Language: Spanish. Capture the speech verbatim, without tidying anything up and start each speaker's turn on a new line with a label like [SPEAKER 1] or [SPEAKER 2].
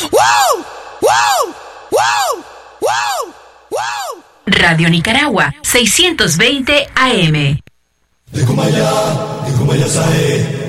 [SPEAKER 1] ¡Wow! ¡Wow! ¡Wow! ¡Wow! ¡Wow!
[SPEAKER 2] Radio Nicaragua, seiscientos veinte A M.
[SPEAKER 3] De Kumaya, de Kumaya Sae.